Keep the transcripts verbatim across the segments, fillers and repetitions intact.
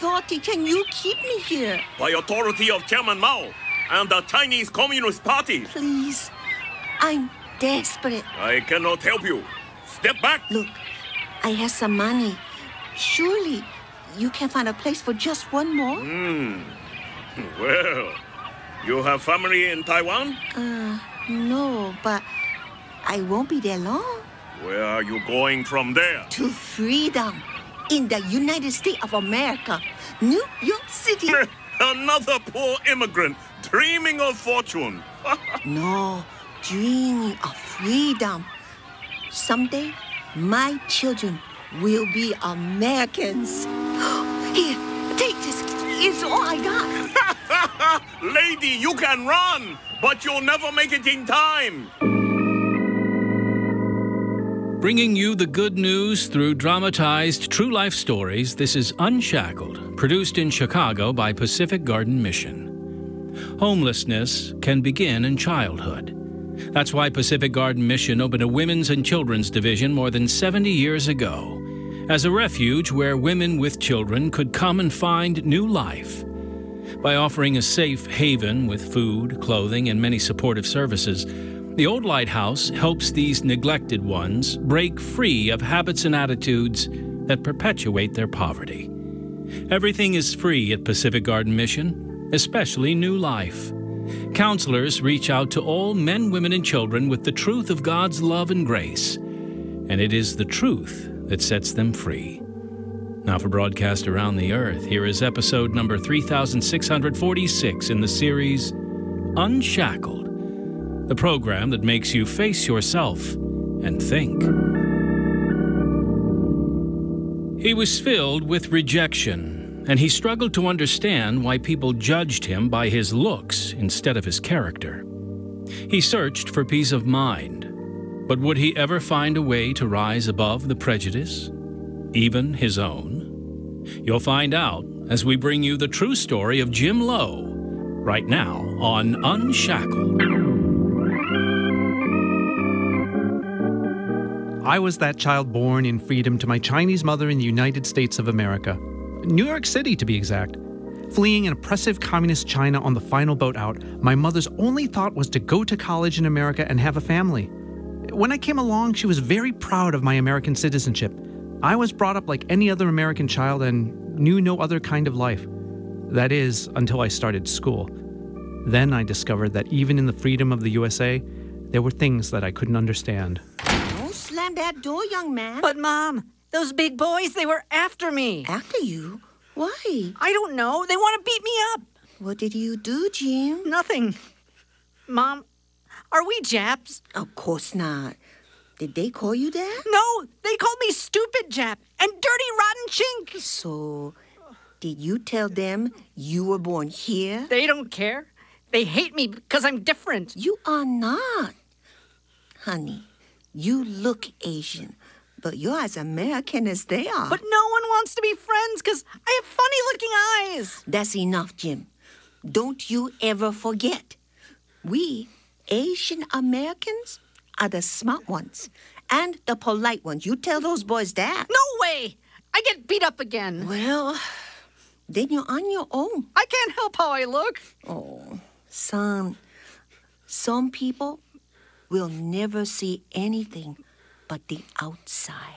authority can you keep me here? By authority of Chairman Mao and the Chinese Communist Party. Please, I'm desperate. I cannot help you. Step back. Look, I have some money. Surely you can find a place for just one more? Hmm. Well, you have family in Taiwan? Uh, no, but I won't be there long. Where are you going from there? To freedom. In the United States of America, New York City. Another poor immigrant dreaming of fortune. No, dreaming of freedom. Someday, my children will be Americans. Here, take this. It's all I got. Lady, you can run, but you'll never make it in time. Bringing you the good news through dramatized true life stories, this is Unshackled, produced in Chicago by Pacific Garden Mission. Homelessness can begin in childhood. That's why Pacific Garden Mission opened a women's and children's division more than seventy years ago, as a refuge where women with children could come and find new life. By offering a safe haven with food, clothing, and many supportive services, the Old Lighthouse helps these neglected ones break free of habits and attitudes that perpetuate their poverty. Everything is free at Pacific Garden Mission, especially new life. Counselors reach out to all men, women, and children with the truth of God's love and grace, and it is the truth that sets them free. Now for broadcast around the earth, here is episode number three thousand six hundred forty-six in the series Unshackled, the program that makes you face yourself and think. He was filled with rejection, and he struggled to understand why people judged him by his looks instead of his character. He searched for peace of mind, but would he ever find a way to rise above the prejudice, even his own? You'll find out as we bring you the true story of Jim Lowe, right now on Unshackled. I was that child born in freedom to my Chinese mother in the United States of America. New York City, to be exact. Fleeing an oppressive communist China on the final boat out, my mother's only thought was to go to college in America and have a family. When I came along, she was very proud of my American citizenship. I was brought up like any other American child and knew no other kind of life. That is, until I started school. Then I discovered that even in the freedom of the U S A, there were things that I couldn't understand. Don't slam that door, young man. But, Mom, those big boys, they were after me. After you? Why? I don't know. They want to beat me up. What did you do, Jim? Nothing. Mom, are we Japs? Of course not. Did they call you that? No, they called me stupid Jap and dirty rotten chink. So, did you tell them you were born here? They don't care. They hate me because I'm different. You are not. Honey, you look Asian, but you're as American as they are. But no one wants to be friends because I have funny-looking eyes. That's enough, Jim. Don't you ever forget. We, Asian Americans, are the smart ones and the polite ones. You tell those boys that. No way! I get beat up again. Well, then you're on your own. I can't help how I look. Oh, son, some people will never see anything but the outside.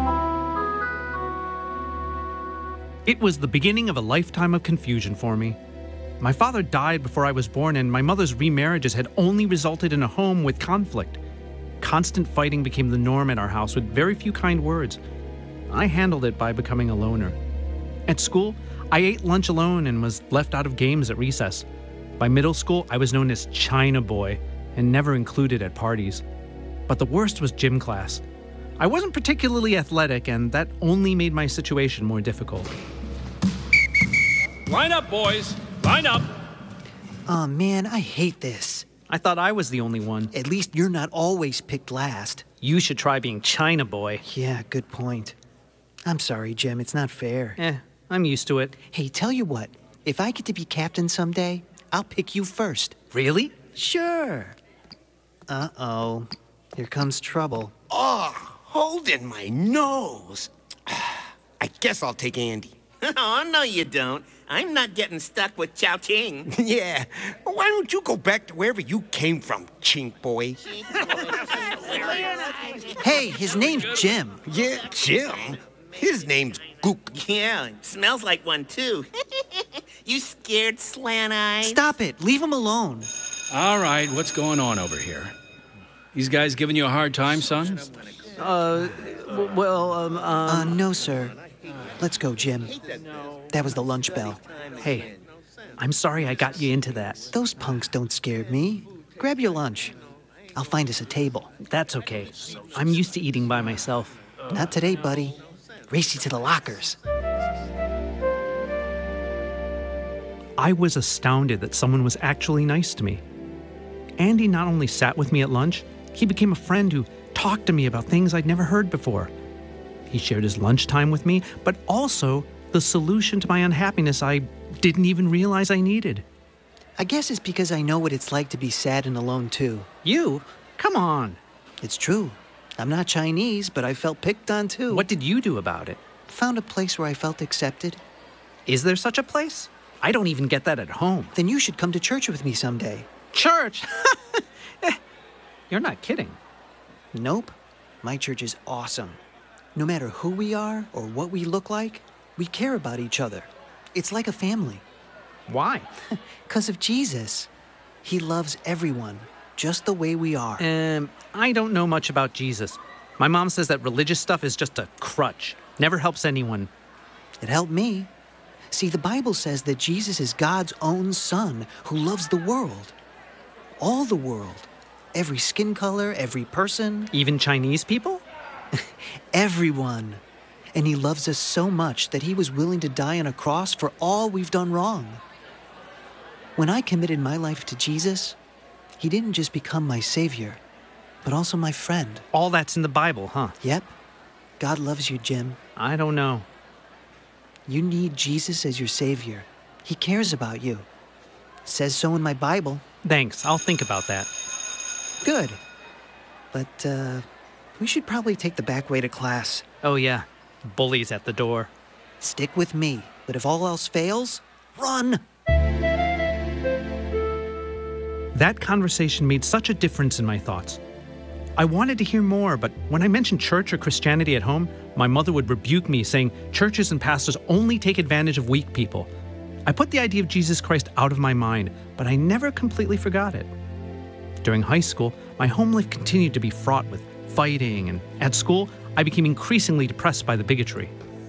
It was the beginning of a lifetime of confusion for me. My father died before I was born, and my mother's remarriages had only resulted in a home with conflict. Constant fighting became the norm at our house with very few kind words. I handled it by becoming a loner. At school, I ate lunch alone and was left out of games at recess. By middle school, I was known as China Boy and never included at parties. But the worst was gym class. I wasn't particularly athletic, and that only made my situation more difficult. Line up, boys. Line up. Oh, man, I hate this. I thought I was the only one. At least you're not always picked last. You should try being China Boy. Yeah, good point. I'm sorry, Jim. It's not fair. Eh, I'm used to it. Hey, tell you what. If I get to be captain someday, I'll pick you first. Really? Sure. Uh-oh. Here comes trouble. Oh, holding my nose. I guess I'll take Andy. Oh, no, you don't. I'm not getting stuck with Chow Ting. Yeah. Why don't you go back to wherever you came from, chink boy? Hey, his name's Jim. Yeah, Jim. His name's Gook. Yeah, smells like one, too. You scared, Slant Eyes? Stop it. Leave him alone. All right, what's going on over here? These guys giving you a hard time, son? Uh, w- well, um, um... Uh, no, sir. Let's go, Jim. That was the lunch bell. Hey, I'm sorry I got you into that. Those punks don't scare me. Grab your lunch. I'll find us a table. That's okay. I'm used to eating by myself. Not today, buddy. Race you to the lockers. I was astounded that someone was actually nice to me. Andy not only sat with me at lunch, he became a friend who talked to me about things I'd never heard before. He shared his lunchtime with me, but also the solution to my unhappiness I didn't even realize I needed. I guess it's because I know what it's like to be sad and alone, too. You? Come on. It's true. I'm not Chinese, but I felt picked on, too. What did you do about it? Found a place where I felt accepted. Is there such a place? I don't even get that at home. Then you should come to church with me someday. Church? You're not kidding. Nope. My church is awesome. No matter who we are or what we look like, we care about each other. It's like a family. Why? Because of Jesus. He loves everyone, just the way we are. Um, I don't know much about Jesus. My mom says that religious stuff is just a crutch. Never helps anyone. It helped me. See, the Bible says that Jesus is God's own son who loves the world. All the world. Every skin color, every person. Even Chinese people? Everyone. And he loves us so much that he was willing to die on a cross for all we've done wrong. When I committed my life to Jesus, he didn't just become my savior, but also my friend. All that's in the Bible, huh? Yep. God loves you, Jim. I don't know. You need Jesus as your savior. He cares about you. Says so in my Bible. Thanks. I'll think about that. Good. But, uh, we should probably take the back way to class. Oh, yeah. Bullies at the door. Stick with me, but if all else fails, run! That conversation made such a difference in my thoughts. I wanted to hear more, but when I mentioned church or Christianity at home, my mother would rebuke me, saying churches and pastors only take advantage of weak people. I put the idea of Jesus Christ out of my mind, but I never completely forgot it. During high school, my home life continued to be fraught with fighting, and at school, I became increasingly depressed by the bigotry.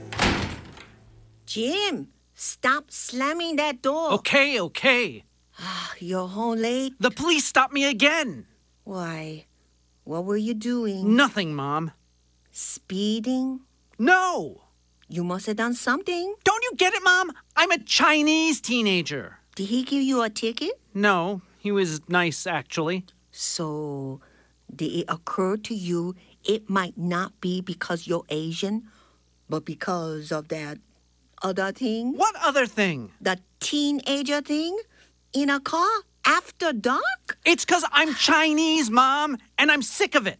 Jim, stop slamming that door. Okay, okay. You're home late? The police stopped me again. Why, what were you doing? Nothing, Mom. Speeding? No! You must have done something. Don't you get it, Mom? I'm a Chinese teenager. Did he give you a ticket? No, he was nice, actually. So, did it occur to you it might not be because you're Asian, but because of that other thing? What other thing? The teenager thing? In a car? After dark? It's because I'm Chinese, Mom, and I'm sick of it.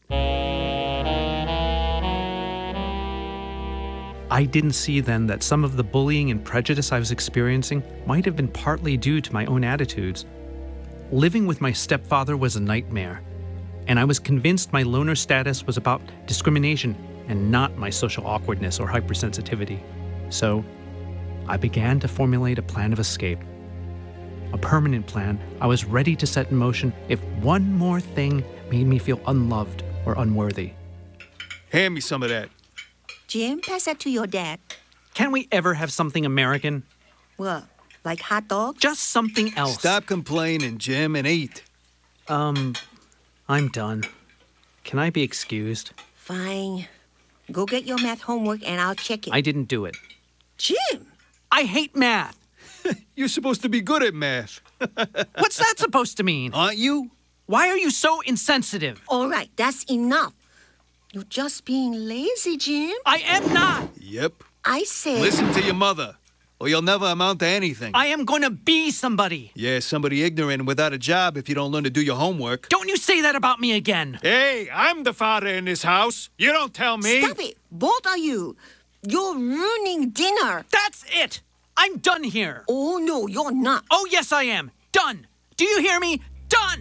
I didn't see then that some of the bullying and prejudice I was experiencing might have been partly due to my own attitudes. Living with my stepfather was a nightmare, and I was convinced my loner status was about discrimination and not my social awkwardness or hypersensitivity. So, I began to formulate a plan of escape. A permanent plan I was ready to set in motion if one more thing made me feel unloved or unworthy. Hand me some of that. Jim, pass that to your dad. Can we ever have something American? What, like hot dog? Just something else. Stop complaining, Jim, and eat. Um, I'm done. Can I be excused? Fine. Go get your math homework and I'll check it. I didn't do it. Jim! I hate math. You're supposed to be good at math. What's that supposed to mean? Aren't you? Why are you so insensitive? All right, that's enough. You're just being lazy, Jim. I am not. Yep. I said... Listen to your mother, or you'll never amount to anything. I am going to be somebody. Yeah, somebody ignorant and without a job if you don't learn to do your homework. Don't you say that about me again. Hey, I'm the father in this house. You don't tell me. Stop it, both of you. You're ruining dinner. That's it! I'm done here! Oh, no, you're not. Oh, yes, I am! Done! Do you hear me? Done!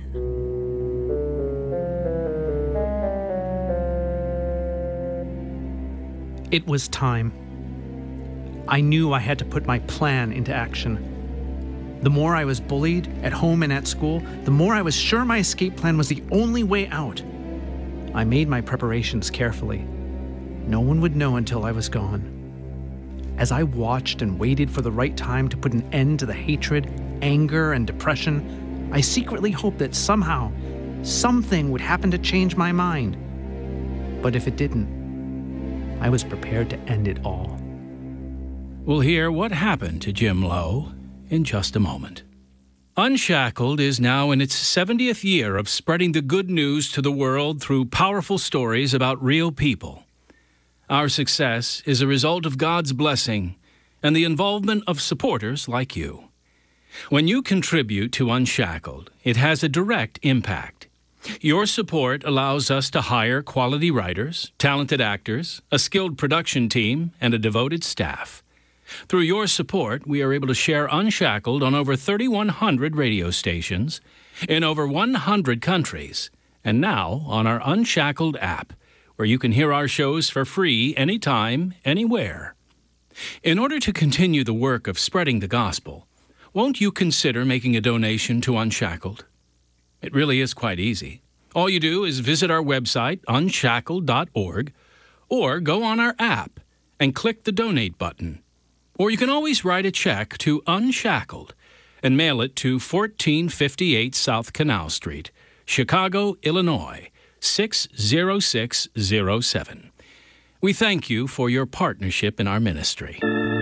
It was time. I knew I had to put my plan into action. The more I was bullied, at home and at school, the more I was sure my escape plan was the only way out. I made my preparations carefully. No one would know until I was gone. As I watched and waited for the right time to put an end to the hatred, anger, and depression, I secretly hoped that somehow, something would happen to change my mind. But if it didn't, I was prepared to end it all. We'll hear what happened to Jim Lowe in just a moment. Unshackled is now in its seventieth year of spreading the good news to the world through powerful stories about real people. Our success is a result of God's blessing and the involvement of supporters like you. When you contribute to Unshackled, it has a direct impact. Your support allows us to hire quality writers, talented actors, a skilled production team, and a devoted staff. Through your support, we are able to share Unshackled on over thirty-one hundred radio stations in over one hundred countries, and now on our Unshackled app, where you can hear our shows for free anytime, anywhere. In order to continue the work of spreading the gospel, won't you consider making a donation to Unshackled? It really is quite easy. All you do is visit our website, unshackled dot org, or go on our app and click the donate button. Or you can always write a check to Unshackled and mail it to fourteen fifty-eight South Canal Street, Chicago, Illinois, six zero six zero seven. We thank you for your partnership in our ministry.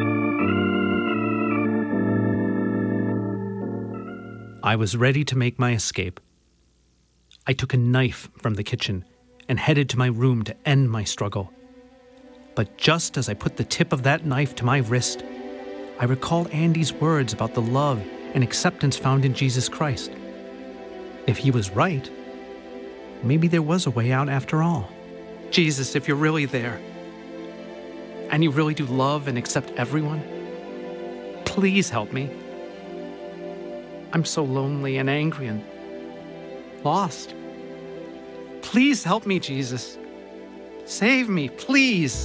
I was ready to make my escape. I took a knife from the kitchen and headed to my room to end my struggle. But just as I put the tip of that knife to my wrist, I recalled Andy's words about the love and acceptance found in Jesus Christ. If he was right, maybe there was a way out after all. Jesus, if you're really there, and you really do love and accept everyone, please help me. I'm so lonely and angry and lost. Please help me, Jesus. Save me, please.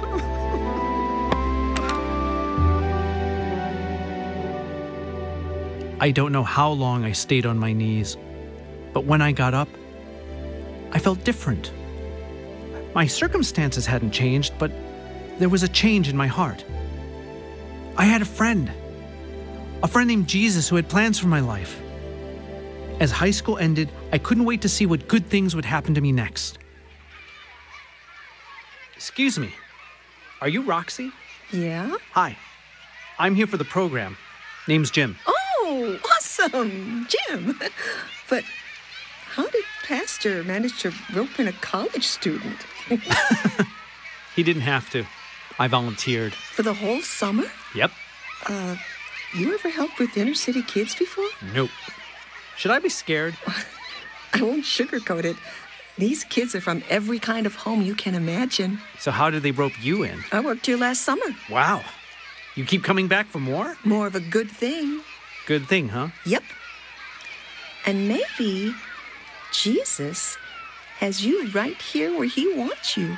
I don't know how long I stayed on my knees, but when I got up, I felt different. My circumstances hadn't changed, but there was a change in my heart. I had a friend, a friend named Jesus who had plans for my life. As high school ended, I couldn't wait to see what good things would happen to me next. Excuse me, are you Roxy? Yeah? Hi, I'm here for the program. Name's Jim. Oh, awesome, Jim. But how did Pastor manage to rope in a college student? He didn't have to. I volunteered. For the whole summer? Yep. Uh, you ever helped with inner city kids before? Nope. Should I be scared? I won't sugarcoat it. These kids are from every kind of home you can imagine. So how did they rope you in? I worked here last summer. Wow. You keep coming back for more? More of a good thing. Good thing, huh? Yep. And maybe Jesus has you right here where he wants you.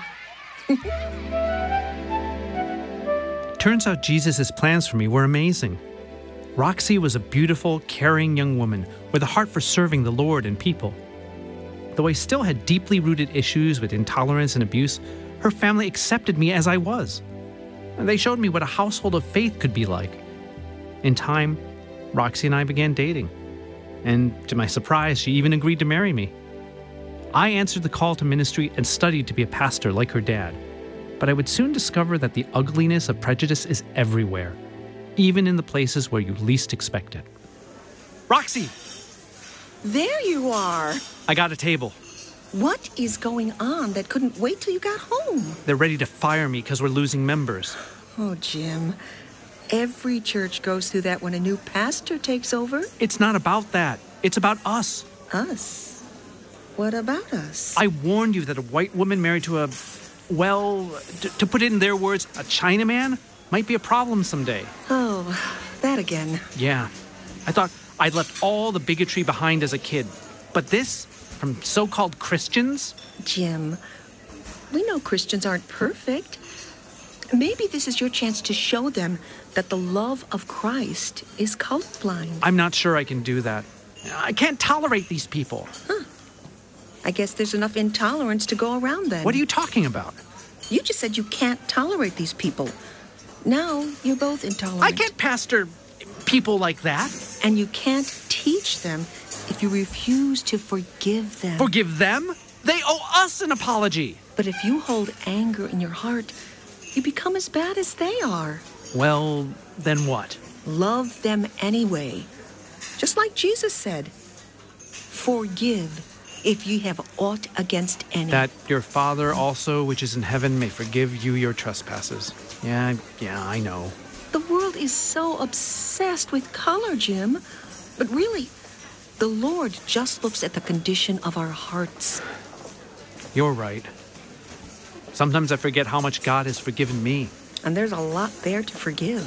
Turns out Jesus' plans for me were amazing. Roxy was a beautiful, caring young woman with a heart for serving the Lord and people. Though I still had deeply rooted issues with intolerance and abuse, her family accepted me as I was. And they showed me what a household of faith could be like. In time, Roxy and I began dating. And to my surprise, she even agreed to marry me. I answered the call to ministry and studied to be a pastor like her dad. But I would soon discover that the ugliness of prejudice is everywhere, even in the places where you least expect it. Roxy! There you are. I got a table. What is going on that couldn't wait till you got home? They're ready to fire me because we're losing members. Oh, Jim. Every church goes through that when a new pastor takes over. It's not about that. It's about us. Us? What about us? I warned you that a white woman married to a, Well, t- to put it in their words, a Chinaman might be a problem someday. Oh, that again. Yeah. I thought I'd left all the bigotry behind as a kid. But this, from so-called Christians? Jim, we know Christians aren't perfect. Maybe this is your chance to show them that the love of Christ is colorblind. I'm not sure I can do that. I can't tolerate these people. Huh. I guess there's enough intolerance to go around then. What are you talking about? You just said you can't tolerate these people. Now you're both intolerant. I can't pastor people like that. And you can't teach them if you refuse to forgive them. Forgive them? They owe us an apology. But if you hold anger in your heart, you become as bad as they are. Well, then what? Love them anyway. Just like Jesus said, forgive if ye have aught against any. That your Father also, which is in heaven, may forgive you your trespasses. Yeah, yeah, I know. The world is so obsessed with color, Jim. But really, the Lord just looks at the condition of our hearts. You're right. Sometimes I forget how much God has forgiven me. And there's a lot there to forgive.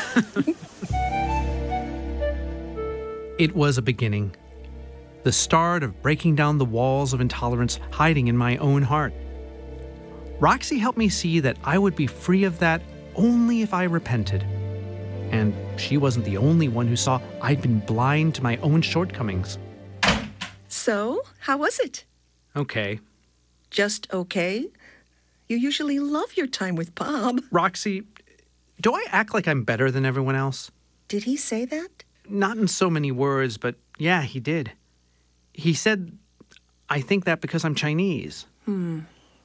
It was a beginning. The start of breaking down the walls of intolerance hiding in my own heart. Roxy helped me see that I would be free of that only if I repented. And she wasn't the only one who saw I'd been blind to my own shortcomings. So, how was it? Okay. Just okay? You usually love your time with Bob. Roxy, do I act like I'm better than everyone else? Did he say that? Not in so many words, but yeah, he did. He said, I think that because I'm Chinese. Hmm.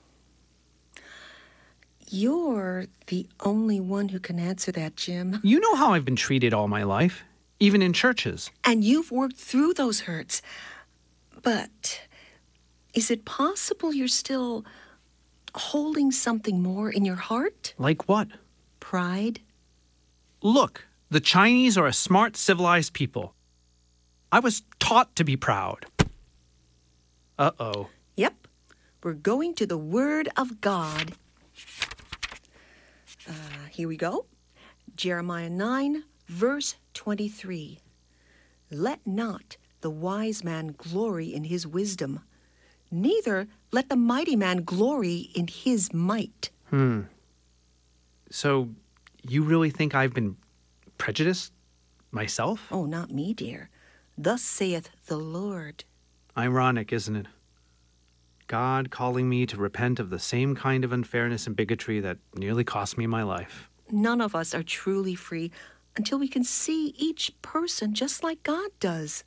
You're the only one who can answer that, Jim. You know how I've been treated all my life, even in churches. And you've worked through those hurts. But is it possible you're still holding something more in your heart? Like what? Pride? Look, the Chinese are a smart, civilized people. I was taught to be proud. Uh-oh. Yep. We're going to the Word of God. Uh, here we go. Jeremiah nine, verse twenty-three. Let not the wise man glory in his wisdom, neither let the mighty man glory in his might. Hmm. So, you really think I've been prejudiced myself? Oh, not me, dear. Thus saith the Lord. Ironic, isn't it? God calling me to repent of the same kind of unfairness and bigotry that nearly cost me my life. None of us are truly free until we can see each person just like God does.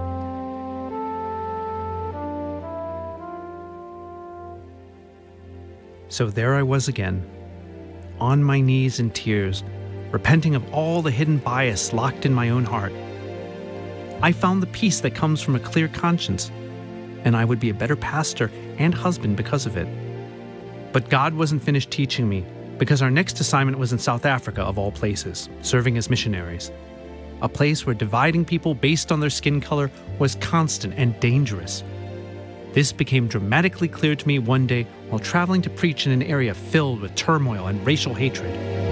So there I was again, on my knees in tears, repenting of all the hidden bias locked in my own heart. I found the peace that comes from a clear conscience, and I would be a better pastor and husband because of it. But God wasn't finished teaching me, because our next assignment was in South Africa, of all places, serving as missionaries. A place where dividing people based on their skin color was constant and dangerous. This became dramatically clear to me one day while traveling to preach in an area filled with turmoil and racial hatred.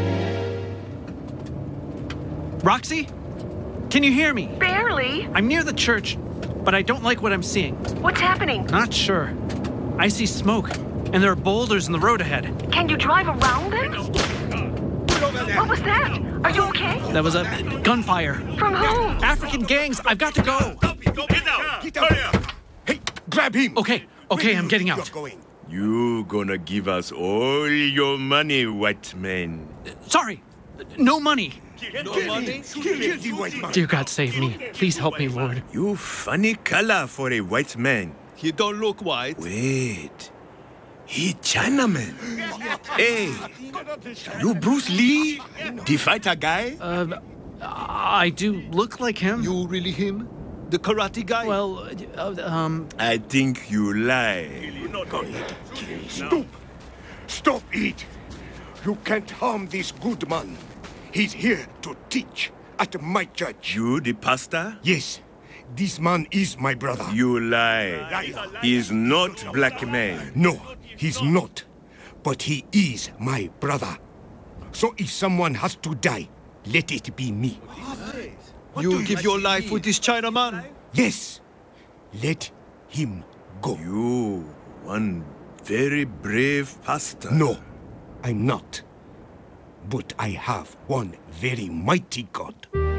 Roxy? Can you hear me? Barely. I'm near the church, but I don't like what I'm seeing. What's happening? Not sure. I see smoke, and there are boulders in the road ahead. Can you drive around them? What was that? Are you okay? That was a gunfire. From who? African gangs. I've got to go. Get out! Hurry up! Hey, grab him! Okay, okay, I'm getting out. You're going. You gonna give us all your money, white man. Sorry, no money. No money? Kill the white man. Dear God, save me. Please help me, Lord. You funny color for a white man. He don't look white. Wait. He Chinaman. Hey, you Bruce Lee, the fighter guy? Uh, I do look like him. You really him? The karate guy? Well, uh, um... I think you lie. Stop! Stop it! You can't harm this good man. He's here to teach at my church. You the pastor? Yes, this man is my brother. You lie. He is not black man. No, he's not. but he is my brother. So if someone has to die, let it be me. You will give your life for this Chinaman? Yes, let him go. You, one very brave pastor. No, I'm not. But I have one very mighty God.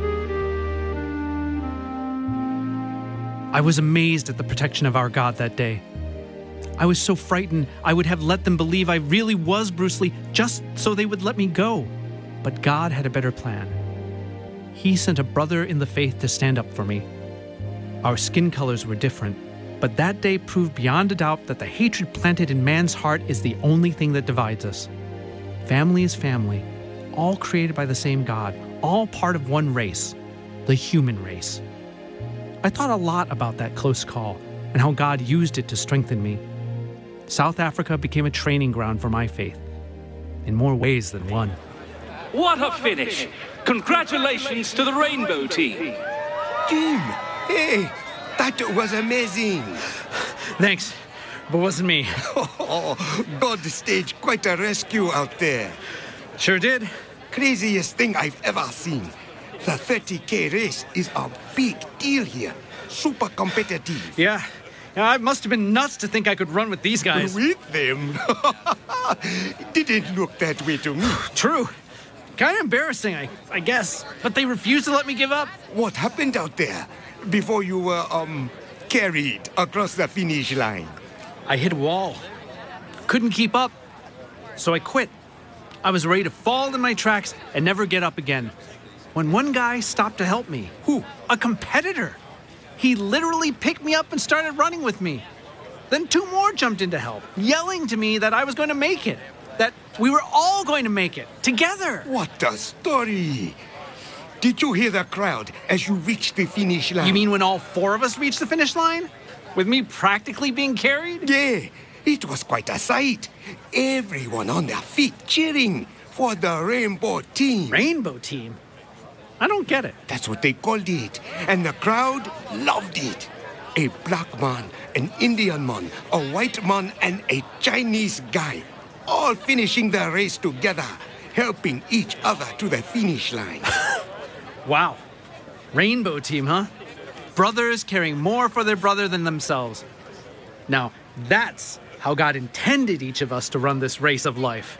I was amazed at the protection of our God that day. I was so frightened I would have let them believe I really was Bruce Lee just so they would let me go. But God had a better plan. He sent a brother in the faith to stand up for me. Our skin colors were different, but that day proved beyond a doubt that the hatred planted in man's heart is the only thing that divides us. Family is family, all created by the same God, all part of one race, the human race. I thought a lot about that close call and how God used it to strengthen me. South Africa became a training ground for my faith, in more ways than one. What a finish! Congratulations to the Rainbow team! Jim, hey, that was amazing. Thanks, but it wasn't me. Oh, God staged quite a rescue out there. Sure did. Craziest thing I've ever seen. The thirty K race is a big deal here. Super competitive. Yeah, yeah, I must have been nuts to think I could run with these guys. With them? Didn't look that way to me. True. Kind of embarrassing, I, I guess. But they refused to let me give up. What happened out there before you were, um, carried across the finish line? I hit a wall. Couldn't keep up. So I quit. I was ready to fall in my tracks and never get up again. When one guy stopped to help me. Who? A competitor. He literally picked me up and started running with me. Then two more jumped in to help, yelling to me that I was going to make it. That we were all going to make it, together. What a story. Did you hear the crowd as you reached the finish line? You mean when all four of us reached the finish line? With me practically being carried? Yeah, it was quite a sight. Everyone on their feet cheering for the Rainbow team. Rainbow team? I don't get it. That's what they called it. And the crowd loved it. A black man, an Indian man, a white man, and a Chinese guy. All finishing the race together, helping each other to the finish line. Wow. Rainbow team, huh? Brothers caring more for their brother than themselves. Now, that's how God intended each of us to run this race of life.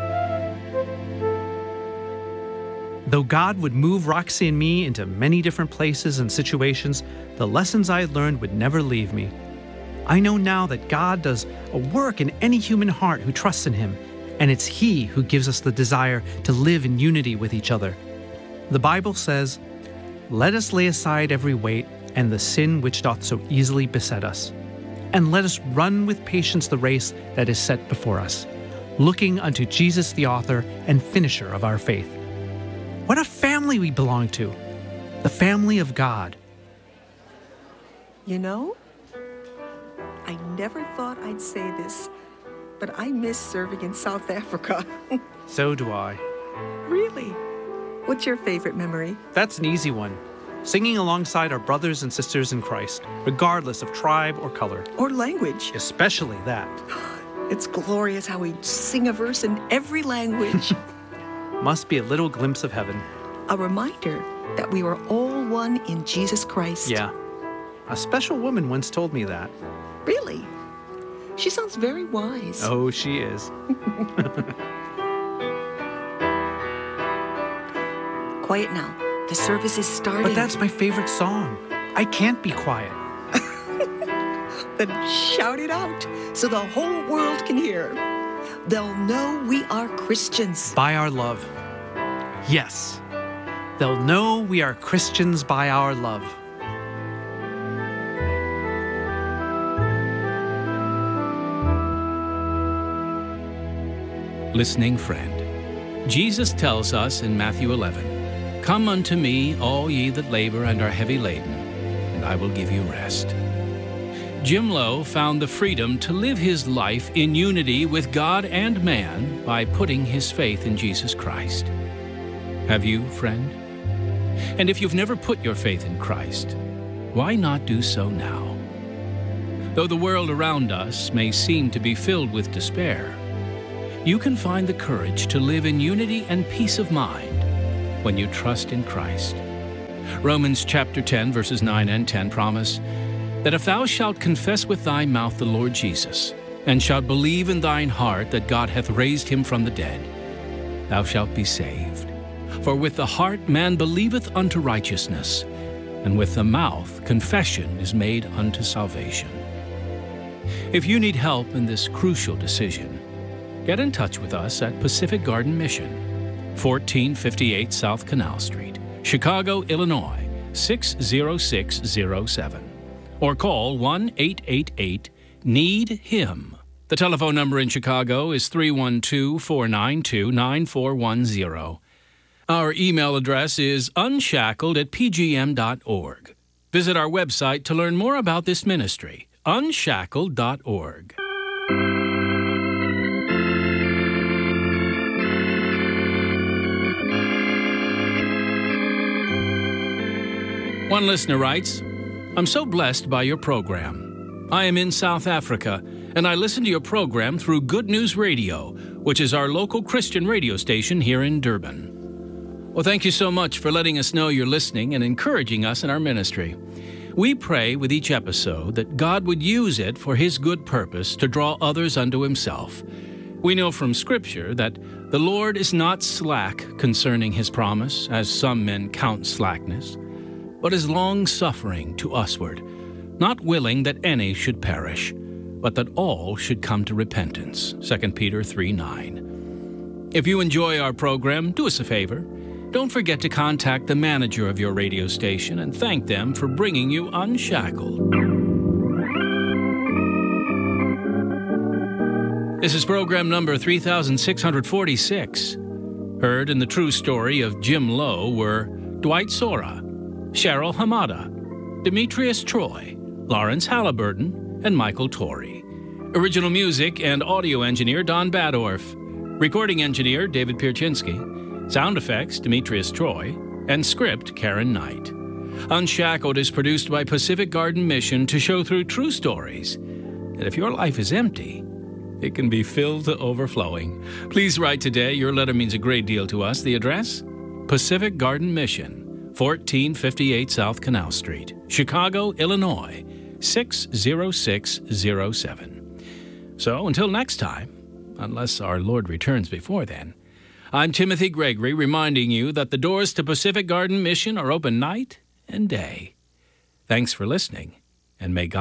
Though God would move Roxy and me into many different places and situations, the lessons I had learned would never leave me. I know now that God does a work in any human heart who trusts in Him, and it's He who gives us the desire to live in unity with each other. The Bible says, "Let us lay aside every weight and the sin which doth so easily beset us, and let us run with patience the race that is set before us, looking unto Jesus the author and finisher of our faith." What a family we belong to, the family of God. You know, I never thought I'd say this, but I miss serving in South Africa. So do I. Really? What's your favorite memory? That's an easy one. Singing alongside our brothers and sisters in Christ, regardless of tribe or color. Or language. Especially that. It's glorious how we sing a verse in every language. Must be a little glimpse of heaven. A reminder that we were all one in Jesus Christ. Yeah. A special woman once told me that. Really? She sounds very wise. Oh, she is. Quiet now. The service is starting. But that's my favorite song. I can't be quiet. Then shout it out so the whole world can hear. They'll know we are Christians. By our love. Yes. They'll know we are Christians by our love. Listening friend, Jesus tells us in Matthew eleven, "Come unto me, all ye that labor and are heavy laden, and I will give you rest." Jim Lowe found the freedom to live his life in unity with God and man by putting his faith in Jesus Christ. Have you, friend? And if you've never put your faith in Christ, why not do so now? Though the world around us may seem to be filled with despair, you can find the courage to live in unity and peace of mind when you trust in Christ. Romans chapter ten, verses nine and ten promise that if thou shalt confess with thy mouth the Lord Jesus, and shalt believe in thine heart that God hath raised him from the dead, thou shalt be saved. For with the heart man believeth unto righteousness, and with the mouth confession is made unto salvation. If you need help in this crucial decision, get in touch with us at Pacific Garden Mission, fourteen fifty-eight South Canal Street, Chicago, Illinois, six zero six zero seven. Or call one eight eight eight need him. The telephone number in Chicago is three one two, four nine two, nine four one zero. Our email address is unshackled at p g m dot org. Visit our website to learn more about this ministry, unshackled dot org. One listener writes, I'm so blessed by your program. I am in South Africa, and I listen to your program through Good News Radio, which is our local Christian radio station here in Durban. Well, thank you so much for letting us know you're listening and encouraging us in our ministry. We pray with each episode that God would use it for his good purpose to draw others unto himself. We know from Scripture that the Lord is not slack concerning his promise, as some men count slackness, but is long-suffering to usward, not willing that any should perish, but that all should come to repentance. Second Peter three nine. If you enjoy our program, do us a favor. Don't forget to contact the manager of your radio station and thank them for bringing you Unshackled. This is program number three thousand six hundred forty-six. Heard in the true story of Jim Lowe were Dwight Sora, Cheryl Hamada, Demetrius Troy, Lawrence Halliburton, and Michael Torrey. Original music and audio engineer Don Badorf. Recording engineer David Pierczynski. Sound effects Demetrius Troy. And script Karen Knight. Unshackled is produced by Pacific Garden Mission to show through true stories. And if your life is empty, it can be filled to overflowing. Please write today. Your letter means a great deal to us. The address? Pacific Garden Mission, fourteen fifty-eight South Canal Street, Chicago, Illinois, six zero six zero seven. So until next time, unless our Lord returns before then, I'm Timothy Gregory reminding you that the doors to Pacific Garden Mission are open night and day. Thanks for listening, and may God